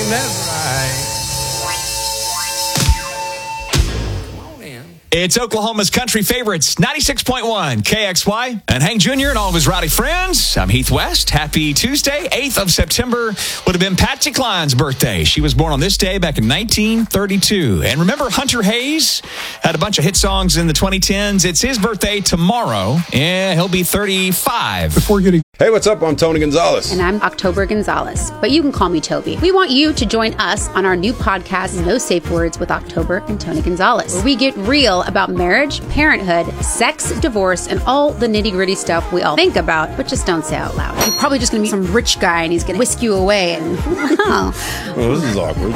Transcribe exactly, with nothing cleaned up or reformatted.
that's right. It's Oklahoma's country favorites, ninety-six point one K X Y. And Hank Junior and all of his rowdy friends. I'm Heath West. Happy Tuesday, eighth of September. Would have been Patsy Cline's birthday. She was born on this day back in nineteen thirty-two. And remember Hunter Hayes? Had a bunch of hit songs in the twenty tens. It's his birthday tomorrow. Yeah, he'll be thirty-five. Before getting... Hey, what's up? I'm Tony Gonzalez. And I'm October Gonzalez, but you can call me Toby. We want you to join us on our new podcast, No Safe Words with October and Tony Gonzalez, where we get real about marriage, parenthood, sex, divorce, and all the nitty-gritty stuff we all think about, but just don't say out loud. You're probably just going to meet some rich guy, and he's going to whisk you away. And oh. Well, this is awkward.